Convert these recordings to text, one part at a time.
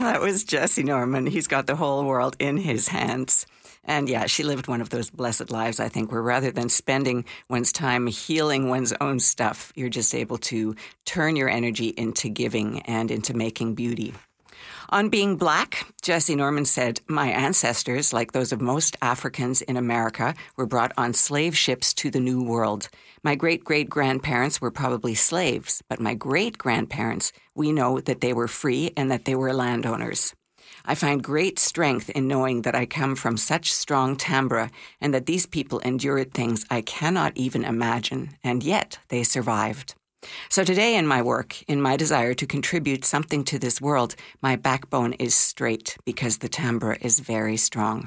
That was Jesse Norman. He's got the whole world in his hands. And yeah, she lived one of those blessed lives, I think, where rather than spending one's time healing one's own stuff, you're just able to turn your energy into giving and into making beauty. On being black, Jesse Norman said, "My ancestors, like those of most Africans in America, were brought on slave ships to the New World. My great-great-grandparents were probably slaves, but my great-grandparents, we know that they were free and that they were landowners. I find great strength in knowing that I come from such strong timbre and that these people endured things I cannot even imagine, and yet they survived. So today in my work, in my desire to contribute something to this world, my backbone is straight because the timbre is very strong."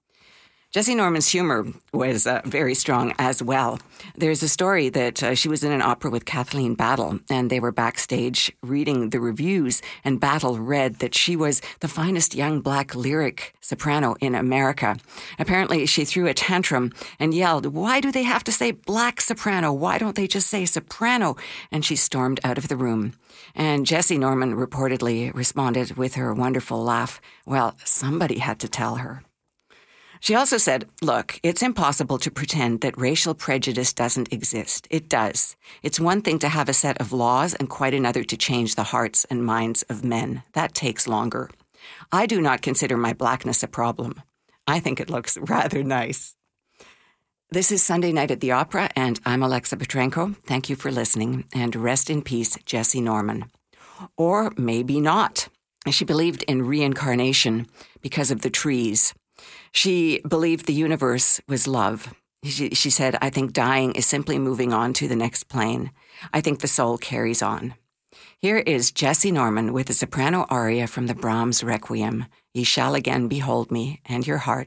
Jesse Norman's humor was very strong as well. There's a story that she was in an opera with Kathleen Battle, and they were backstage reading the reviews, and Battle read that she was the finest young black lyric soprano in America. Apparently, she threw a tantrum and yelled, "Why do they have to say black soprano? Why don't they just say soprano?" And she stormed out of the room. And Jesse Norman reportedly responded with her wonderful laugh, "Well, somebody had to tell her." She also said, "Look, it's impossible to pretend that racial prejudice doesn't exist. It does. It's one thing to have a set of laws and quite another to change the hearts and minds of men. That takes longer. I do not consider my blackness a problem. I think it looks rather nice." This is Sunday Night at the Opera, and I'm Alexa Petrenko. Thank you for listening, and rest in peace, Jesse Norman. Or maybe not. She believed in reincarnation because of the trees. She believed the universe was love. She said, "I think dying is simply moving on to the next plane. I think the soul carries on." Here is Jesse Norman with a soprano aria from the Brahms Requiem, "Ye shall again behold me, and your heart